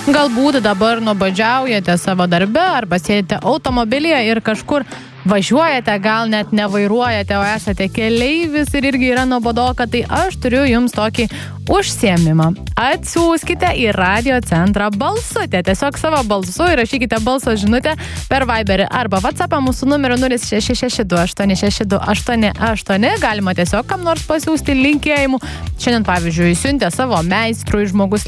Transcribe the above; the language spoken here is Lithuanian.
Galbūt dabar nuobodžiaujate savo darbe arba sėdite automobilyje ir kažkur važiuojate, gal net nevairuojate, o esate keleivis ir irgi yra nuobodoka, tai aš turiu jums tokį užsiėmimą. Atsiųskite į radio centrą balsutę. Tiesiog savo balsu įrašykite balso žinutę per Viberį arba WhatsAppą mūsų numeriu 0662862888. Galima tiesiog kam nors pasiųsti linkėjimų. Šiandien, pavyzdžiui, siuntė savo meistrui žmogus